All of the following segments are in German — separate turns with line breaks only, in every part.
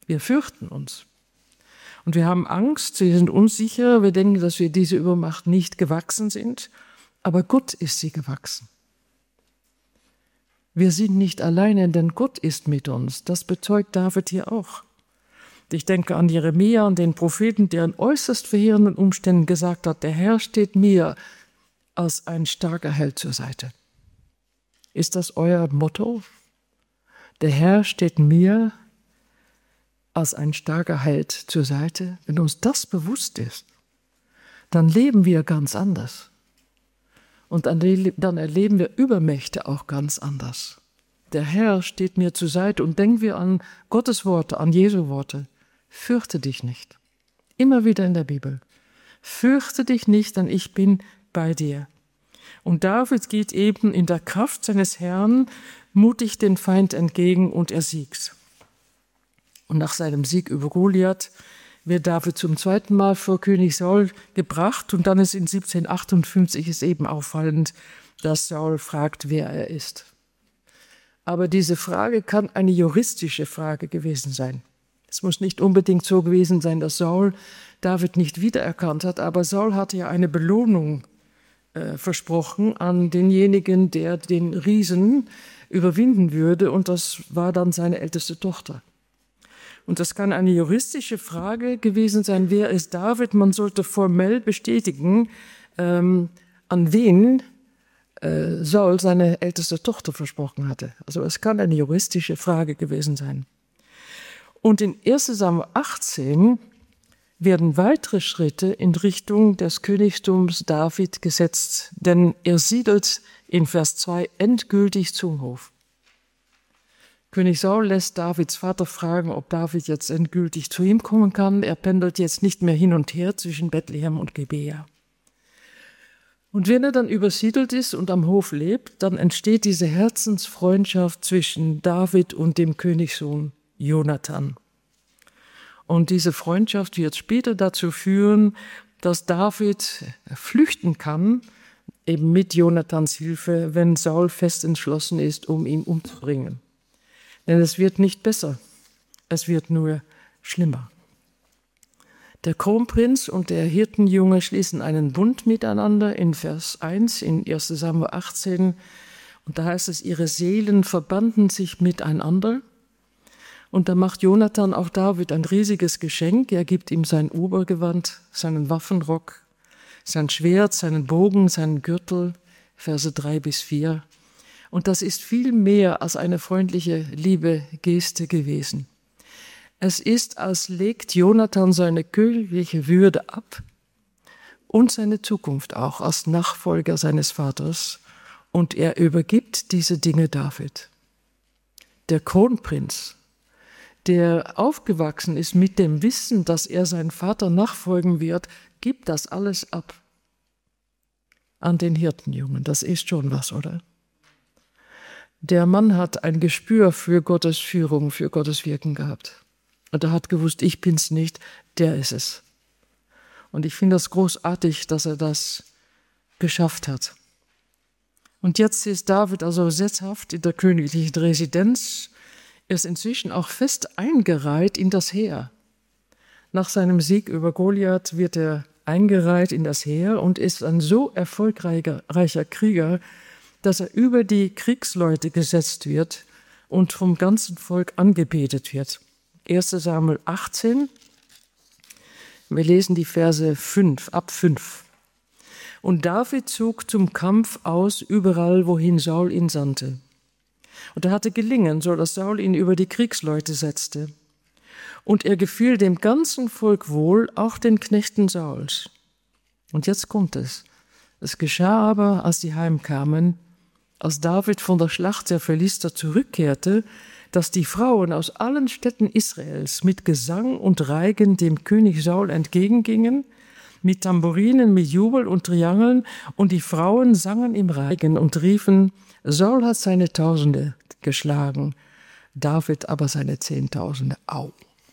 Wir fürchten uns. Und wir haben Angst, wir sind unsicher, wir denken, dass wir diese Übermacht nicht gewachsen sind, aber Gott ist sie gewachsen. Wir sind nicht alleine, denn Gott ist mit uns. Das bezeugt David hier auch. Ich denke an Jeremia, an den Propheten, der in äußerst verheerenden Umständen gesagt hat, der Herr steht mir als ein starker Held zur Seite. Ist das euer Motto? Der Herr steht mir als ein starker Held zur Seite. Wenn uns das bewusst ist, dann leben wir ganz anders. Und dann erleben wir Übermächte auch ganz anders. Der Herr steht mir zur Seite und denken wir an Gottes Worte, an Jesu Worte. Fürchte dich nicht. Immer wieder in der Bibel. Fürchte dich nicht, denn ich bin bei dir. Und David geht eben in der Kraft seines Herrn mutig den Feind entgegen und er siegt. Und nach seinem Sieg über Goliath wird David zum zweiten Mal vor König Saul gebracht und dann ist in 1758 ist eben auffallend, dass Saul fragt, wer er ist. Aber diese Frage kann eine juristische Frage gewesen sein. Es muss nicht unbedingt so gewesen sein, dass Saul David nicht wiedererkannt hat, aber Saul hatte ja eine Belohnung versprochen an denjenigen, der den Riesen überwinden würde und das war dann seine älteste Tochter. Und das kann eine juristische Frage gewesen sein, wer ist David? Man sollte formell bestätigen, an wen Saul seine älteste Tochter versprochen hatte. Also es kann eine juristische Frage gewesen sein. Und in 1. Samuel 18 werden weitere Schritte in Richtung des Königtums David gesetzt, denn er siedelt in Vers 2 endgültig zum Hof. König Saul lässt Davids Vater fragen, ob David jetzt endgültig zu ihm kommen kann. Er pendelt jetzt nicht mehr hin und her zwischen Bethlehem und Gibea. Und wenn er dann übersiedelt ist und am Hof lebt, dann entsteht diese Herzensfreundschaft zwischen David und dem Königssohn Jonathan. Und diese Freundschaft wird später dazu führen, dass David flüchten kann, eben mit Jonathans Hilfe, wenn Saul fest entschlossen ist, um ihn umzubringen. Denn es wird nicht besser, es wird nur schlimmer. Der Kronprinz und der Hirtenjunge schließen einen Bund miteinander in Vers 1 in 1. Samuel 18. Und da heißt es, ihre Seelen verbanden sich miteinander. Und da macht Jonathan auch David ein riesiges Geschenk. Er gibt ihm sein Obergewand, seinen Waffenrock, sein Schwert, seinen Bogen, seinen Gürtel, Verse 3-4. Und das ist viel mehr als eine freundliche, liebe Geste gewesen. Es ist, als legt Jonathan seine königliche Würde ab und seine Zukunft auch als Nachfolger seines Vaters und er übergibt diese Dinge David. Der Kronprinz, der aufgewachsen ist mit dem Wissen, dass er seinen Vater nachfolgen wird, gibt das alles ab an den Hirtenjungen. Das ist schon was, oder? Der Mann hat ein Gespür für Gottes Führung, für Gottes Wirken gehabt. Und er hat gewusst, ich bin's nicht, der ist es. Und ich finde das großartig, dass er das geschafft hat. Und jetzt ist David also sesshaft in der königlichen Residenz. Er ist inzwischen auch fest eingereiht in das Heer. Nach seinem Sieg über Goliath wird er eingereiht in das Heer und ist ein so erfolgreicher Krieger, dass er über die Kriegsleute gesetzt wird und vom ganzen Volk angebetet wird. 1. Samuel 18, wir lesen die Verse 5. Und David zog zum Kampf aus, überall, wohin Saul ihn sandte. Und er hatte gelingen, so dass Saul ihn über die Kriegsleute setzte. Und er gefiel dem ganzen Volk wohl, auch den Knechten Sauls. Und jetzt kommt es. Es geschah aber, als sie heimkamen, als David von der Schlacht der Philister zurückkehrte, dass die Frauen aus allen Städten Israels mit Gesang und Reigen dem König Saul entgegengingen, mit Tamburinen, mit Jubel und Triangeln, und die Frauen sangen im Reigen und riefen, Saul hat seine Tausende geschlagen, David aber seine Zehntausende. Au.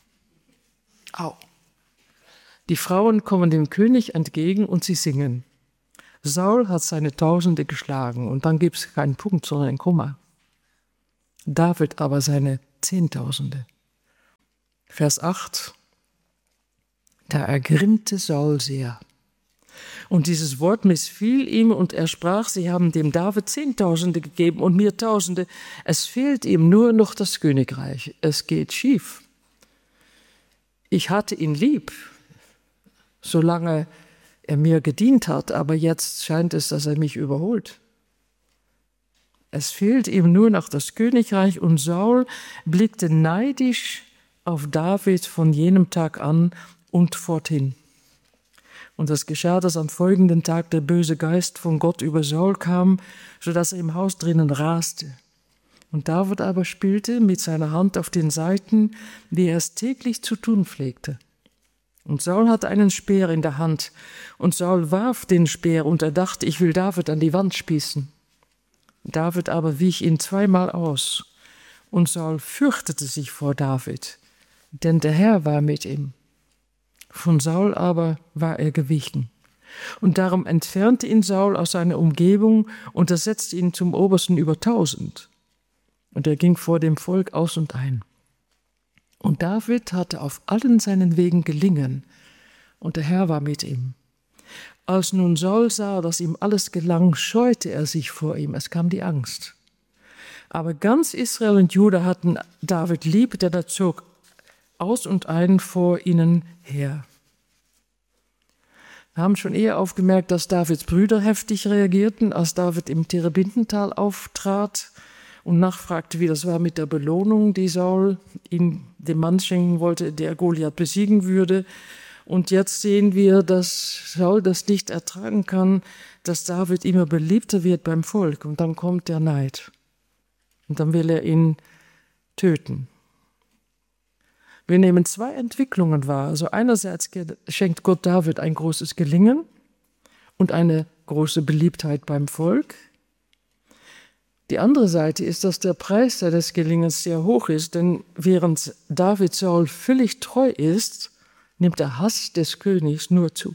Au. Die Frauen kommen dem König entgegen und sie singen. Saul hat seine Tausende geschlagen und dann gibt es keinen Punkt, sondern ein Komma. David aber seine Zehntausende. Vers 8. Da ergrimmte Saul sehr. Und dieses Wort missfiel ihm und er sprach, sie haben dem David Zehntausende gegeben und mir Tausende. Es fehlt ihm nur noch das Königreich. Es geht schief. Ich hatte ihn lieb, solange er mir gedient hat, aber jetzt scheint es, dass er mich überholt. Es fehlt ihm nur noch das Königreich und Saul blickte neidisch auf David von jenem Tag an und forthin. Und es geschah, dass am folgenden Tag der böse Geist von Gott über Saul kam, sodass er im Haus drinnen raste. Und David aber spielte mit seiner Hand auf den Saiten, wie er es täglich zu tun pflegte. Und Saul hatte einen Speer in der Hand, und Saul warf den Speer, und er dachte, ich will David an die Wand spießen. David aber wich ihn zweimal aus, und Saul fürchtete sich vor David, denn der Herr war mit ihm. Von Saul aber war er gewichen. Und darum entfernte ihn Saul aus seiner Umgebung und er setzte ihn zum Obersten über 1000. Und er ging vor dem Volk aus und ein. Und David hatte auf allen seinen Wegen gelingen, und der Herr war mit ihm. Als nun Saul sah, dass ihm alles gelang, scheute er sich vor ihm, es kam die Angst. Aber ganz Israel und Juda hatten David lieb, denn er zog aus und ein vor ihnen her. Wir haben schon eher aufgemerkt, dass Davids Brüder heftig reagierten, als David im Terebintental auftrat und nachfragte, wie das war mit der Belohnung, die Saul ihm dem Mann schenken wollte, der Goliath besiegen würde. Und jetzt sehen wir, dass Saul das nicht ertragen kann, dass David immer beliebter wird beim Volk. Und dann kommt der Neid. Und dann will er ihn töten. Wir nehmen zwei Entwicklungen wahr. Also einerseits schenkt Gott David ein großes Gelingen und eine große Beliebtheit beim Volk. Die andere Seite ist, dass der Preis des Gelingens sehr hoch ist, denn während David Saul völlig treu ist, nimmt der Hass des Königs nur zu.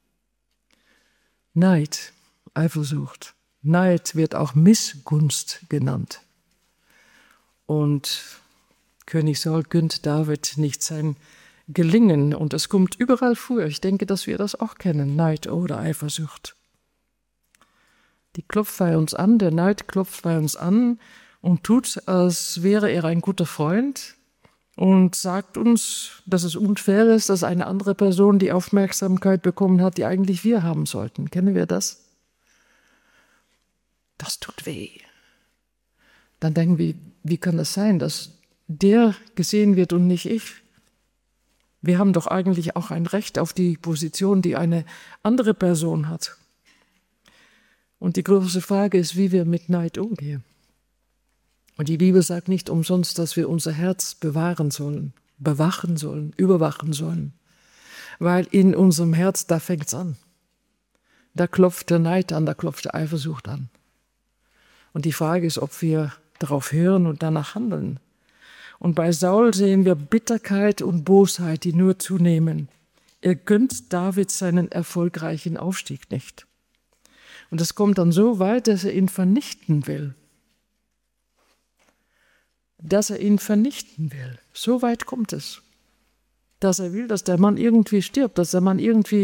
Neid, Eifersucht. Neid wird auch Missgunst genannt. Und König Saul gönnt David nicht sein Gelingen. Und es kommt überall vor. Ich denke, dass wir das auch kennen, Neid oder Eifersucht. Die klopft bei uns an, der Neid klopft bei uns an und tut, als wäre er ein guter Freund und sagt uns, dass es unfair ist, dass eine andere Person die Aufmerksamkeit bekommen hat, die eigentlich wir haben sollten. Kennen wir das? Das tut weh. Dann denken wir, wie kann das sein, dass der gesehen wird und nicht ich? Wir haben doch eigentlich auch ein Recht auf die Position, die eine andere Person hat. Und die große Frage ist, wie wir mit Neid umgehen. Und die Bibel sagt nicht umsonst, dass wir unser Herz bewahren sollen, bewachen sollen, überwachen sollen. Weil in unserem Herz, da fängt's an. Da klopft der Neid an, da klopft der Eifersucht an. Und die Frage ist, ob wir darauf hören und danach handeln. Und bei Saul sehen wir Bitterkeit und Bosheit, die nur zunehmen. Er gönnt David seinen erfolgreichen Aufstieg nicht. Und es kommt dann so weit, dass er ihn vernichten will. Dass er ihn vernichten will. So weit kommt es. Dass er will, dass der Mann irgendwie stirbt, dass der Mann irgendwie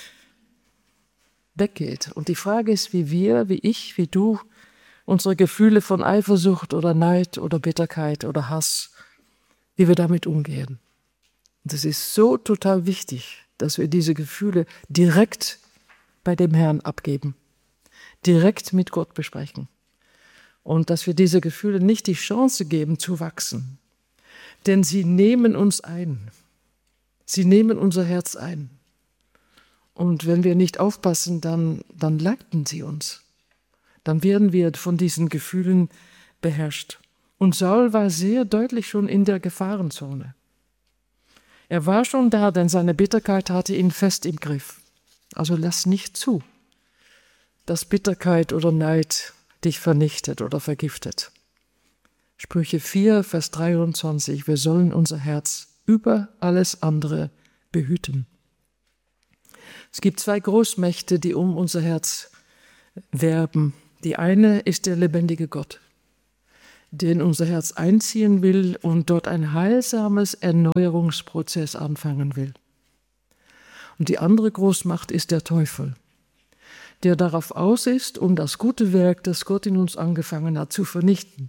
weggeht. Und die Frage ist, wie wir, wie ich, wie du, unsere Gefühle von Eifersucht oder Neid oder Bitterkeit oder Hass, wie wir damit umgehen. Und es ist so total wichtig, dass wir diese Gefühle direkt bei dem Herrn abgeben, direkt mit Gott besprechen und dass wir diese Gefühle nicht die Chance geben zu wachsen, denn sie nehmen uns ein, sie nehmen unser Herz ein und wenn wir nicht aufpassen, dann leiten sie uns, dann werden wir von diesen Gefühlen beherrscht. Und Saul war sehr deutlich schon in der Gefahrenzone. Er war schon da, denn seine Bitterkeit hatte ihn fest im Griff. Also lass nicht zu, dass Bitterkeit oder Neid dich vernichtet oder vergiftet. Sprüche 4, Vers 23, wir sollen unser Herz über alles andere behüten. Es gibt zwei Großmächte, die um unser Herz werben. Die eine ist der lebendige Gott. der in unser Herz einziehen will und dort ein heilsames Erneuerungsprozess anfangen will. Und die andere Großmacht ist der Teufel, der darauf aus ist, um das gute Werk, das Gott in uns angefangen hat, zu vernichten.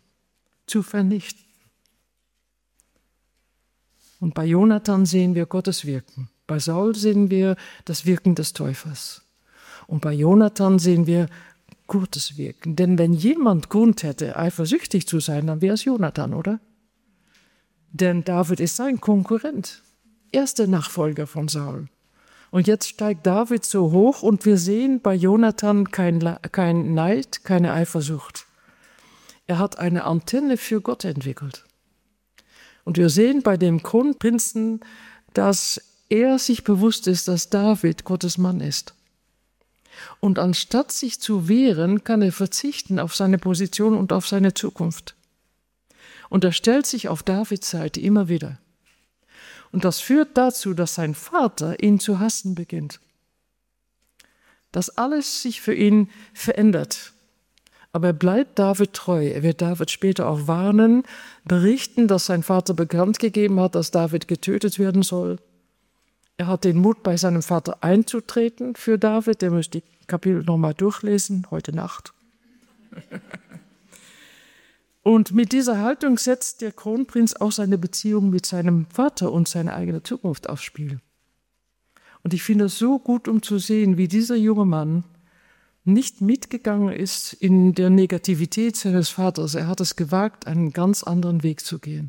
Und bei Jonathan sehen wir Gottes Wirken. Bei Saul sehen wir das Wirken des Teufels. Und bei Jonathan sehen wir Gottes Wirken. Denn wenn jemand Grund hätte, eifersüchtig zu sein, dann wäre es Jonathan, oder? Denn David ist sein Konkurrent. Er ist der Nachfolger von Saul. Und jetzt steigt David so hoch und wir sehen bei Jonathan kein Neid, keine Eifersucht. Er hat eine Antenne für Gott entwickelt. Und wir sehen bei dem Kronprinzen, dass er sich bewusst ist, dass David Gottes Mann ist. Und anstatt sich zu wehren, kann er verzichten auf seine Position und auf seine Zukunft. Und er stellt sich auf Davids Seite immer wieder. Und das führt dazu, dass sein Vater ihn zu hassen beginnt. Dass alles sich für ihn verändert. Aber er bleibt David treu. Er wird David später auch warnen, berichten, dass sein Vater bekannt gegeben hat, dass David getötet werden soll. Er hat den Mut, bei seinem Vater einzutreten für David. Der müsste die Kapitel nochmal durchlesen, heute Nacht. Und mit dieser Haltung setzt der Kronprinz auch seine Beziehung mit seinem Vater und seine eigene Zukunft aufs Spiel. Und ich finde es so gut, um zu sehen, wie dieser junge Mann nicht mitgegangen ist in der Negativität seines Vaters. Er hat es gewagt, einen ganz anderen Weg zu gehen.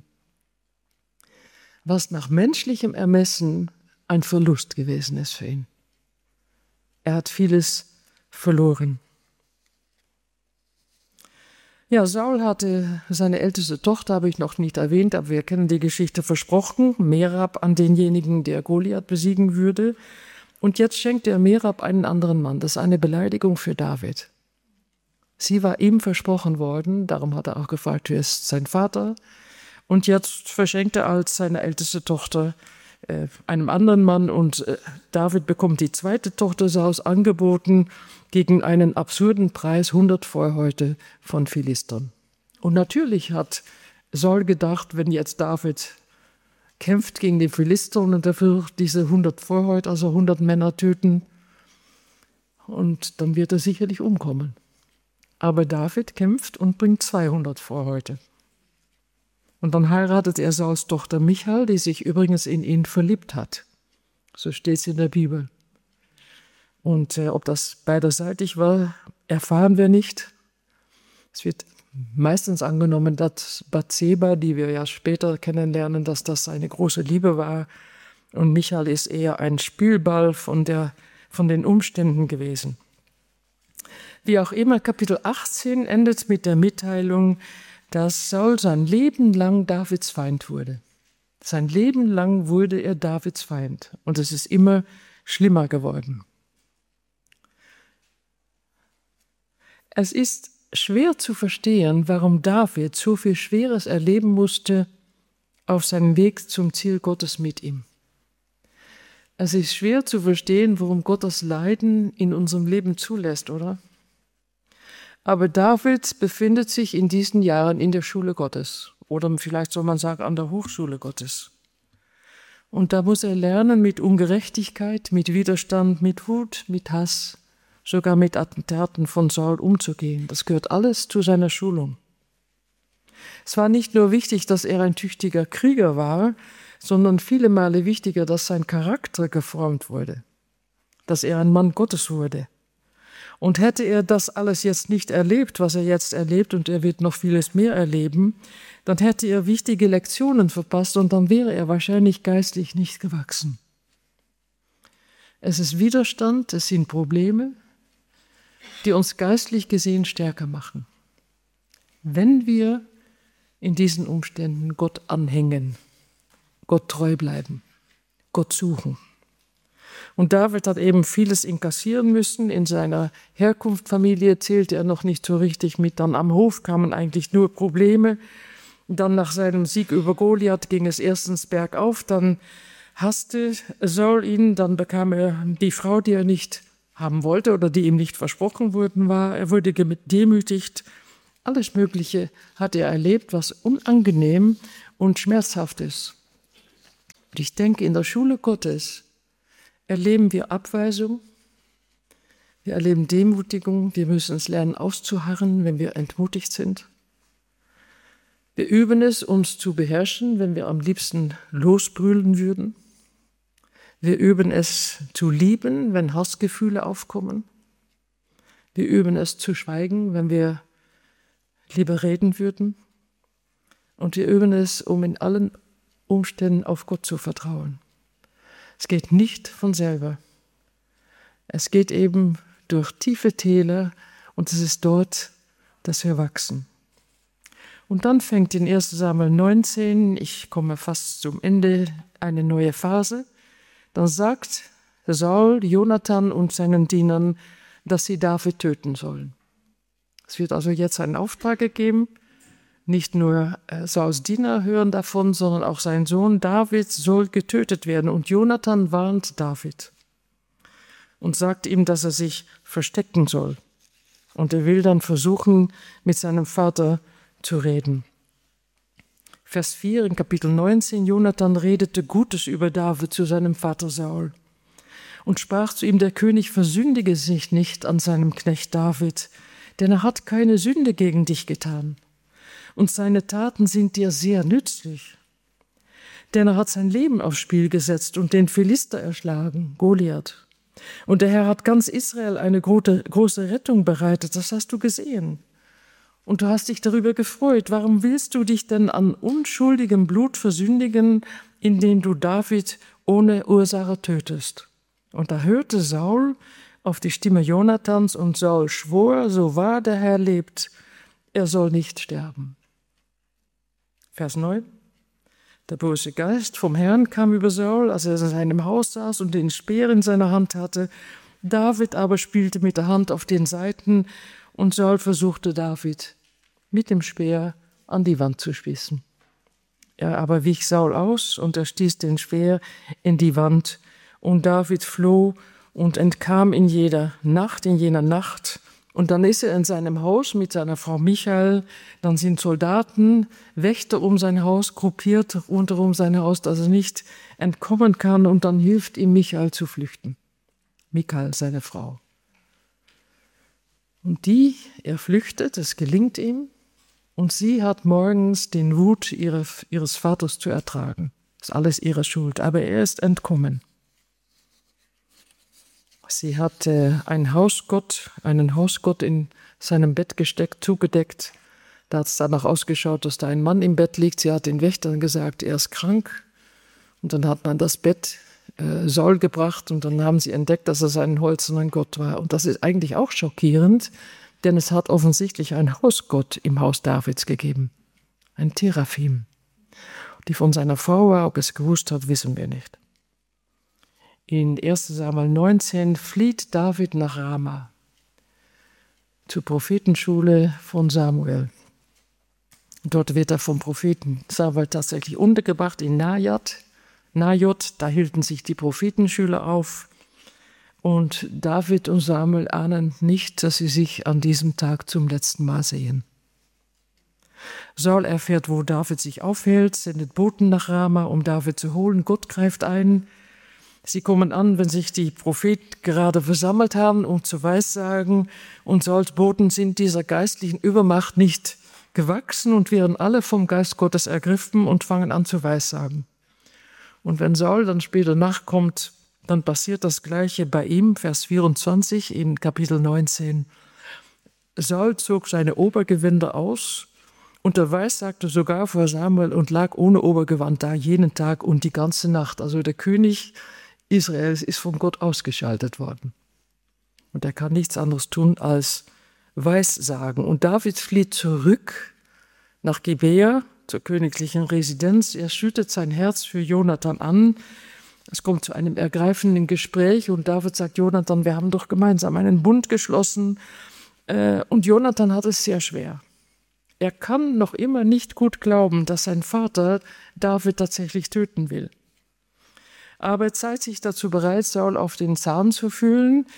Was nach menschlichem Ermessen ein Verlust gewesen ist für ihn. Er hat vieles verloren. Ja, Saul hatte seine älteste Tochter, habe ich noch nicht erwähnt, aber wir kennen die Geschichte, versprochen, Merab an denjenigen, der Goliath besiegen würde. Und jetzt schenkt er Merab einen anderen Mann. Das ist eine Beleidigung für David. Sie war ihm versprochen worden, darum hat er auch gefragt, wer ist sein Vater? Und jetzt verschenkt er als seine älteste Tochter einem anderen Mann und David bekommt die zweite Tochter Sauls angeboten gegen einen absurden Preis, 100 Vorhäute von Philistern. Und natürlich hat Saul gedacht, wenn jetzt David kämpft gegen die Philister und dafür diese 100 Vorhäute, also 100 Männer töten, und dann wird er sicherlich umkommen. Aber David kämpft und bringt 200 Vorhäute. Und dann heiratet er Sauls Tochter Michal, die sich übrigens in ihn verliebt hat. So steht es in der Bibel. Und ob das beiderseitig war, erfahren wir nicht. Es wird meistens angenommen, dass Bathseba, die wir ja später kennenlernen, dass das eine große Liebe war. Und Michal ist eher ein Spielball von den Umständen gewesen. Wie auch immer, Kapitel 18 endet mit der Mitteilung, dass Saul sein Leben lang Davids Feind wurde. Sein Leben lang wurde er Davids Feind. Und es ist immer schlimmer geworden. Es ist schwer zu verstehen, warum David so viel Schweres erleben musste auf seinem Weg zum Ziel Gottes mit ihm. Es ist schwer zu verstehen, warum Gott das Leiden in unserem Leben zulässt, oder? Aber David befindet sich in diesen Jahren in der Schule Gottes. Oder vielleicht soll man sagen, an der Hochschule Gottes. Und da muss er lernen, mit Ungerechtigkeit, mit Widerstand, mit Wut, mit Hass, sogar mit Attentaten von Saul umzugehen. Das gehört alles zu seiner Schulung. Es war nicht nur wichtig, dass er ein tüchtiger Krieger war, sondern viele Male wichtiger, dass sein Charakter geformt wurde, dass er ein Mann Gottes wurde. Und hätte er das alles jetzt nicht erlebt, was er jetzt erlebt, und er wird noch vieles mehr erleben, dann hätte er wichtige Lektionen verpasst und dann wäre er wahrscheinlich geistlich nicht gewachsen. Es ist Widerstand, es sind Probleme, die uns geistlich gesehen stärker machen. Wenn wir in diesen Umständen Gott anhängen, Gott treu bleiben, Gott suchen. Und David hat eben vieles inkassieren müssen. In seiner Herkunftsfamilie zählte er noch nicht so richtig mit. Dann am Hof kamen eigentlich nur Probleme. Dann nach seinem Sieg über Goliath ging es erstens bergauf. Dann hasste Saul ihn. Dann bekam er die Frau, die er nicht haben wollte oder die ihm nicht versprochen worden war. Er wurde demütigt. Alles Mögliche hat er erlebt, was unangenehm und schmerzhaft ist. Und ich denke, in der Schule Gottes erleben wir Abweisung, wir erleben Demutigung, wir müssen es lernen auszuharren, wenn wir entmutigt sind. Wir üben es, uns zu beherrschen, wenn wir am liebsten losbrüllen würden. Wir üben es zu lieben, wenn Hassgefühle aufkommen. Wir üben es zu schweigen, wenn wir lieber reden würden. Und wir üben es, um in allen Umständen auf Gott zu vertrauen. Es geht nicht von selber. Es geht eben durch tiefe Täler und es ist dort, dass wir wachsen. Und dann fängt in 1. Samuel 19, ich komme fast zum Ende, eine neue Phase. Dann sagt Saul, Jonathan und seinen Dienern, dass sie David töten sollen. Es wird also jetzt einen Auftrag gegeben. Nicht nur Sauls Diener hören davon, sondern auch sein Sohn David soll getötet werden. Und Jonathan warnt David und sagt ihm, dass er sich verstecken soll. Und er will dann versuchen, mit seinem Vater zu reden. Vers 4 in Kapitel 19, Jonathan redete Gutes über David zu seinem Vater Saul und sprach zu ihm, der König versündige sich nicht an seinem Knecht David, denn er hat keine Sünde gegen dich getan. Und seine Taten sind dir sehr nützlich. Denn er hat sein Leben aufs Spiel gesetzt und den Philister erschlagen, Goliath. Und der Herr hat ganz Israel eine große Rettung bereitet, das hast du gesehen. Und du hast dich darüber gefreut. Warum willst du dich denn an unschuldigem Blut versündigen, indem du David ohne Ursache tötest? Und da hörte Saul auf die Stimme Jonathans und Saul schwor, so wahr der Herr lebt, er soll nicht sterben. Vers 9. Der böse Geist vom Herrn kam über Saul, als er in seinem Haus saß und den Speer in seiner Hand hatte. David aber spielte mit der Hand auf den Seiten und Saul versuchte David mit dem Speer an die Wand zu spießen. Er aber wich Saul aus und er stieß den Speer in die Wand und David floh und entkam in jener Nacht. Und dann ist er in seinem Haus mit seiner Frau Michael, dann sind Soldaten, Wächter um sein Haus, gruppiert rundherum sein Haus, dass er nicht entkommen kann und dann hilft ihm Michael zu flüchten. Michael, seine Frau. Und er flüchtet, es gelingt ihm und sie hat morgens den Wut ihres Vaters zu ertragen. Das ist alles ihre Schuld, aber er ist entkommen. Sie hat einen Hausgott in seinem Bett gesteckt, zugedeckt. Da hat es danach ausgeschaut, dass da ein Mann im Bett liegt. Sie hat den Wächtern gesagt, er ist krank. Und dann hat man das Bett Saul gebracht und dann haben sie entdeckt, dass es ein hölzerner Gott war. Und das ist eigentlich auch schockierend, denn es hat offensichtlich einen Hausgott im Haus Davids gegeben. Ein Teraphim. Die von seiner Frau war, ob es gewusst hat, wissen wir nicht. In 1. Samuel 19 flieht David nach Rama, zur Prophetenschule von Samuel. Dort wird er vom Propheten Samuel tatsächlich untergebracht in Najot, da hielten sich die Prophetenschüler auf. Und David und Samuel ahnen nicht, dass sie sich an diesem Tag zum letzten Mal sehen. Saul erfährt, wo David sich aufhält, sendet Boten nach Rama, um David zu holen. Gott greift ein. Sie kommen an, wenn sich die Propheten gerade versammelt haben, um zu weissagen. Und Sauls Boten sind dieser geistlichen Übermacht nicht gewachsen und werden alle vom Geist Gottes ergriffen und fangen an zu weissagen. Und wenn Saul dann später nachkommt, dann passiert das Gleiche bei ihm, Vers 24 in Kapitel 19. Saul zog seine Obergewänder aus und er weissagte sogar vor Samuel und lag ohne Obergewand da jenen Tag und die ganze Nacht. Also der König Israels ist von Gott ausgeschaltet worden. Und er kann nichts anderes tun als Weissagen. Und David flieht zurück nach Gibea, zur königlichen Residenz. Er schüttet sein Herz für Jonathan an. Es kommt zu einem ergreifenden Gespräch und David sagt, Jonathan, wir haben doch gemeinsam einen Bund geschlossen. Und Jonathan hat es sehr schwer. Er kann noch immer nicht gut glauben, dass sein Vater David tatsächlich töten will. Aber er zeigt sich dazu bereit, Saul auf den Zahn zu fühlen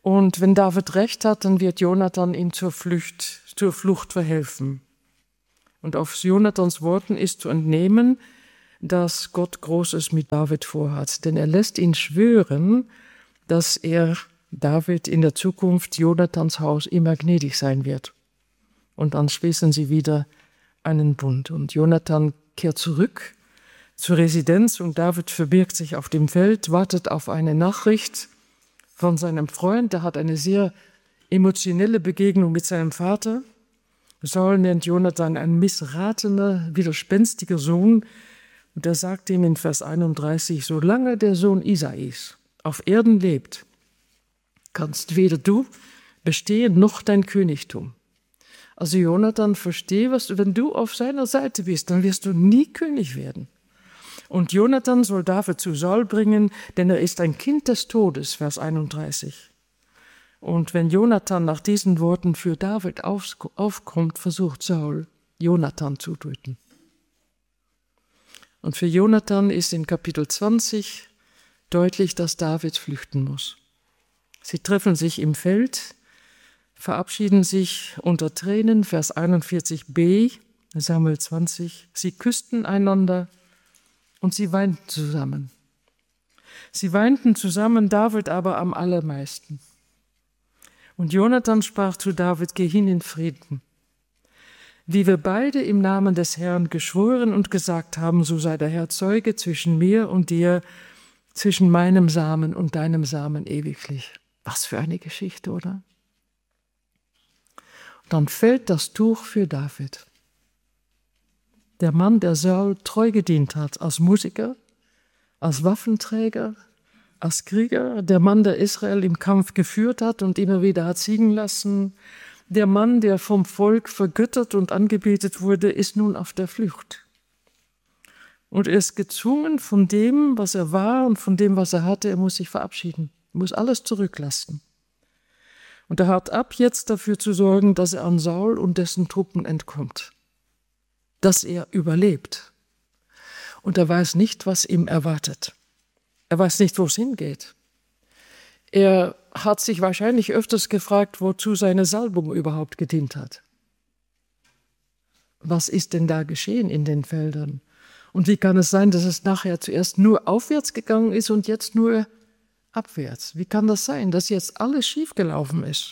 Und wenn David recht hat, dann wird Jonathan ihm zur Flucht verhelfen. Und aus Jonathans Worten ist zu entnehmen, dass Gott Großes mit David vorhat. Denn er lässt ihn schwören, dass er David in der Zukunft Jonathans Haus immer gnädig sein wird. Und dann schließen sie wieder einen Bund. Und Jonathan kehrt zurück zur Residenz und David verbirgt sich auf dem Feld, wartet auf eine Nachricht von seinem Freund. Der hat eine sehr emotionelle Begegnung mit seinem Vater. Saul nennt Jonathan ein missratener, widerspenstiger Sohn. Und er sagt ihm in Vers 31, solange der Sohn Isais auf Erden lebt, kannst weder du bestehen noch dein Königtum. Also Jonathan, verstehe, wenn du auf seiner Seite bist, dann wirst du nie König werden. Und Jonathan soll David zu Saul bringen, denn er ist ein Kind des Todes, Vers 31. Und wenn Jonathan nach diesen Worten für David aufkommt, versucht Saul, Jonathan zu töten. Und für Jonathan ist in Kapitel 20 deutlich, dass David flüchten muss. Sie treffen sich im Feld, verabschieden sich unter Tränen, Vers 41b, Samuel 20. Sie küssten einander und sie weinten zusammen. Sie weinten zusammen, David aber am allermeisten. Und Jonathan sprach zu David, geh hin in Frieden. Wie wir beide im Namen des Herrn geschworen und gesagt haben, so sei der Herr Zeuge zwischen mir und dir, zwischen meinem Samen und deinem Samen ewiglich. Was für eine Geschichte, oder? Und dann fällt das Tuch für David. Der Mann, der Saul treu gedient hat, als Musiker, als Waffenträger, als Krieger, der Mann, der Israel im Kampf geführt hat und immer wieder hat siegen lassen, der Mann, der vom Volk vergöttert und angebetet wurde, ist nun auf der Flucht. Und er ist gezwungen von dem, was er war und von dem, was er hatte, er muss sich verabschieden, er muss alles zurücklassen. Und er hat ab jetzt dafür zu sorgen, dass er an Saul und dessen Truppen entkommt, dass er überlebt. Und er weiß nicht, was ihm erwartet. Er weiß nicht, wo es hingeht. Er hat sich wahrscheinlich öfters gefragt, wozu seine Salbung überhaupt gedient hat. Was ist denn da geschehen in den Feldern? Und wie kann es sein, dass es nachher zuerst nur aufwärts gegangen ist und jetzt nur abwärts? Wie kann das sein, dass jetzt alles schiefgelaufen ist?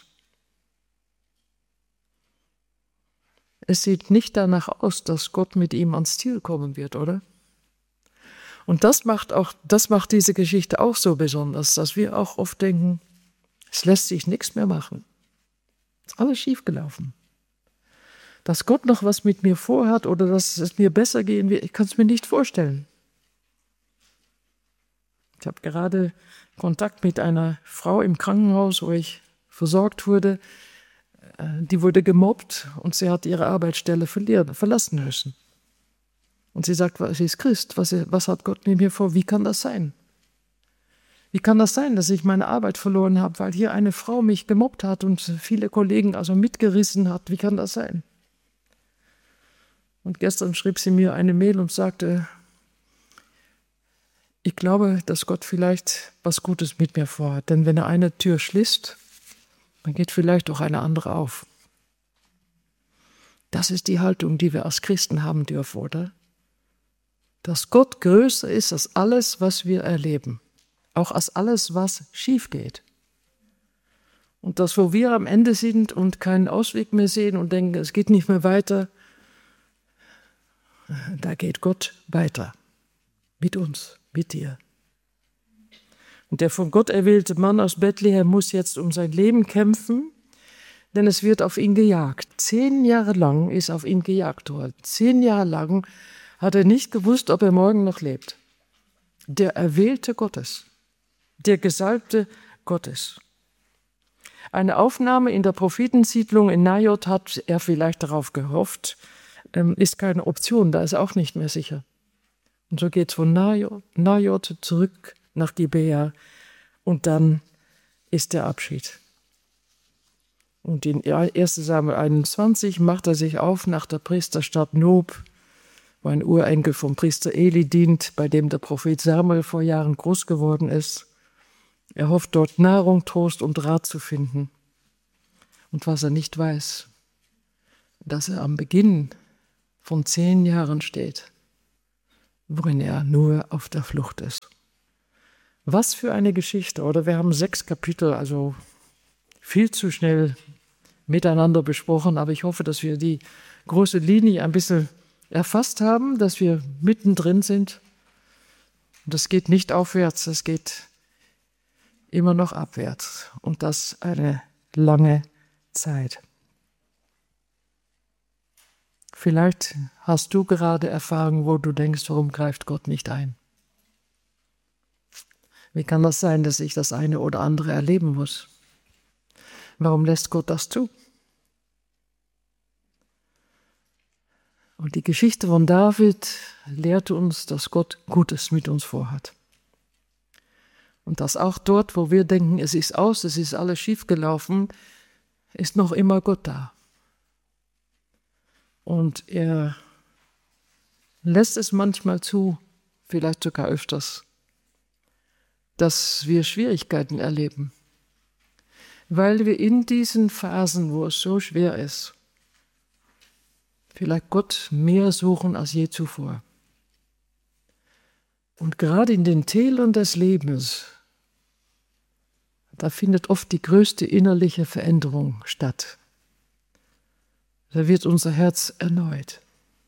Es sieht nicht danach aus, dass Gott mit ihm ans Ziel kommen wird, oder? Und das macht diese Geschichte auch so besonders, dass wir auch oft denken, es lässt sich nichts mehr machen. Es ist alles schiefgelaufen. Dass Gott noch was mit mir vorhat oder dass es mir besser gehen wird, ich kann es mir nicht vorstellen. Ich habe gerade Kontakt mit einer Frau im Krankenhaus, wo ich versorgt wurde. Die wurde gemobbt und sie hat ihre Arbeitsstelle verlassen müssen. Und sie sagt, sie ist Christ, was hat Gott mit mir vor? Wie kann das sein? Wie kann das sein, dass ich meine Arbeit verloren habe, weil hier eine Frau mich gemobbt hat und viele Kollegen also mitgerissen hat? Wie kann das sein? Und gestern schrieb sie mir eine Mail und sagte, ich glaube, dass Gott vielleicht was Gutes mit mir vorhat. Denn wenn er eine Tür schließt, dann geht vielleicht auch eine andere auf. Das ist die Haltung, die wir als Christen haben dürfen, oder? Dass Gott größer ist als alles, was wir erleben. Auch als alles, was schief geht. Und dass, wo wir am Ende sind und keinen Ausweg mehr sehen und denken, es geht nicht mehr weiter, da geht Gott weiter. Mit uns, mit dir. Und der von Gott erwählte Mann aus Bethlehem muss jetzt um sein Leben kämpfen, denn es wird auf ihn gejagt. 10 Jahre lang ist auf ihn gejagt worden. 10 Jahre lang hat er nicht gewusst, ob er morgen noch lebt. Der Erwählte Gottes, der Gesalbte Gottes. Eine Aufnahme in der Prophetensiedlung in Najot hat er vielleicht darauf gehofft, ist keine Option, da ist er auch nicht mehr sicher. Und so geht es von Najot zurück nach Gibea und dann ist der Abschied. Und in 1. Samuel 21 macht er sich auf nach der Priesterstadt Nob, wo ein Urenkel vom Priester Eli dient, bei dem der Prophet Samuel vor Jahren groß geworden ist. Er hofft dort Nahrung, Trost und Rat zu finden. Und was er nicht weiß, dass er am Beginn von 10 Jahren steht, worin er nur auf der Flucht ist. Was für eine Geschichte, oder? Wir haben 6 Kapitel, also viel zu schnell miteinander besprochen, aber ich hoffe, dass wir die große Linie ein bisschen erfasst haben, dass wir mittendrin sind. Das geht nicht aufwärts, das geht immer noch abwärts und das eine lange Zeit. Vielleicht hast du gerade Erfahrungen, wo du denkst, warum greift Gott nicht ein? Wie kann das sein, dass ich das eine oder andere erleben muss? Warum lässt Gott das zu? Und die Geschichte von David lehrt uns, dass Gott Gutes mit uns vorhat. Und dass auch dort, wo wir denken, es ist aus, es ist alles schiefgelaufen, ist noch immer Gott da. Und er lässt es manchmal zu, vielleicht sogar öfters, dass wir Schwierigkeiten erleben. Weil wir in diesen Phasen, wo es so schwer ist, vielleicht Gott mehr suchen als je zuvor. Und gerade in den Tälern des Lebens, da findet oft die größte innerliche Veränderung statt. Da wird unser Herz erneut.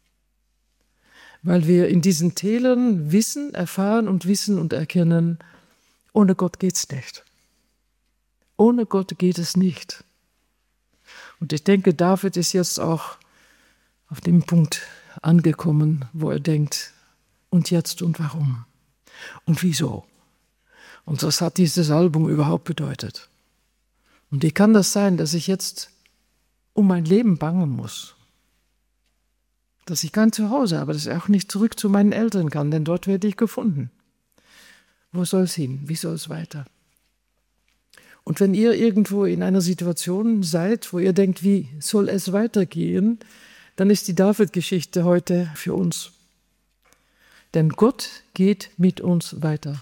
Weil wir in diesen Tälern erfahren und erkennen, ohne Gott geht's nicht. Ohne Gott geht es nicht. Und ich denke, David ist jetzt auch auf dem Punkt angekommen, wo er denkt, und jetzt und warum? Und wieso? Und was hat dieses Album überhaupt bedeutet? Und wie kann das sein, dass ich jetzt um mein Leben bangen muss? Dass ich kein Zuhause habe, dass ich auch nicht zurück zu meinen Eltern kann, denn dort werde ich gefunden. Wo soll es hin? Wie soll es weiter? Und wenn ihr irgendwo in einer Situation seid, wo ihr denkt, wie soll es weitergehen, dann ist die David-Geschichte heute für uns. Denn Gott geht mit uns weiter.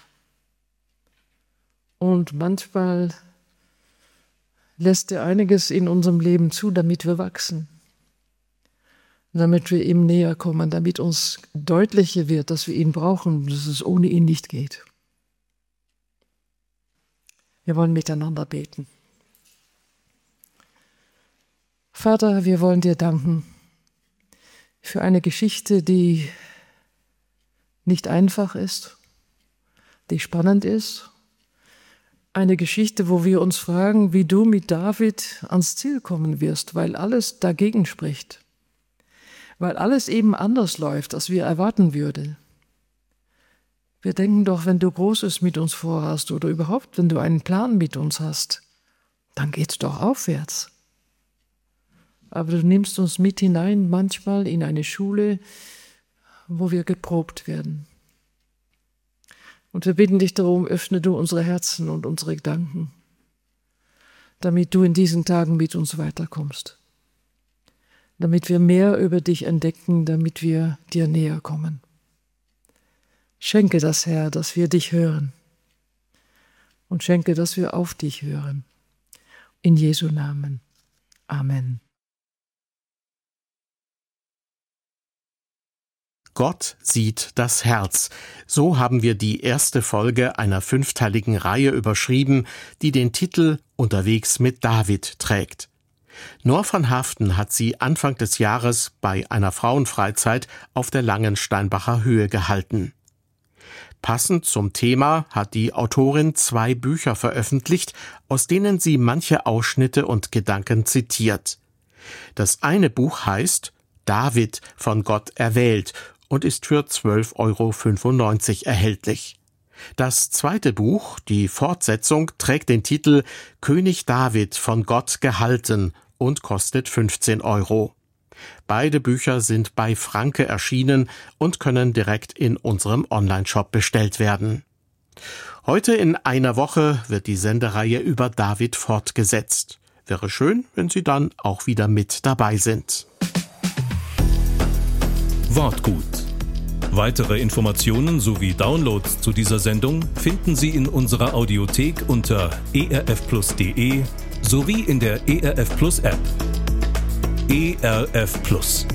Und manchmal lässt er einiges in unserem Leben zu, damit wir wachsen. Damit wir ihm näher kommen, damit uns deutlicher wird, dass wir ihn brauchen, dass es ohne ihn nicht geht. Wir wollen miteinander beten. Vater, wir wollen dir danken für eine Geschichte, die nicht einfach ist, die spannend ist. Eine Geschichte, wo wir uns fragen, wie du mit David ans Ziel kommen wirst, weil alles dagegen spricht. Weil alles eben anders läuft, als wir erwarten würden. Wir denken doch, wenn du Großes mit uns vorhast oder überhaupt, wenn du einen Plan mit uns hast, dann geht's doch aufwärts. Aber du nimmst uns mit hinein, manchmal in eine Schule, wo wir geprobt werden. Und wir bitten dich darum, öffne du unsere Herzen und unsere Gedanken, damit du in diesen Tagen mit uns weiterkommst. Damit wir mehr über dich entdecken, damit wir dir näher kommen. Schenke das, Herr, dass wir dich hören. Und schenke, dass wir auf dich hören. In Jesu Namen. Amen.
Gott sieht das Herz. So haben wir die erste Folge einer 5-teiligen Reihe überschrieben, die den Titel Unterwegs mit David trägt. Nor van Haften hat sie Anfang des Jahres bei einer Frauenfreizeit auf der Langensteinbacher Höhe gehalten. Passend zum Thema hat die Autorin 2 Bücher veröffentlicht, aus denen sie manche Ausschnitte und Gedanken zitiert. Das eine Buch heißt David, von Gott erwählt und ist für 12,95 € erhältlich. Das zweite Buch, die Fortsetzung, trägt den Titel König David, von Gott gehalten und kostet 15 €. Beide Bücher sind bei Franke erschienen und können direkt in unserem Onlineshop bestellt werden. Heute in einer Woche wird die Sendereihe über David fortgesetzt. Wäre schön, wenn Sie dann auch wieder mit dabei sind.
Wortgut. Weitere Informationen sowie Downloads zu dieser Sendung finden Sie in unserer Audiothek unter erfplus.de sowie in der ERF Plus App. ERF Plus.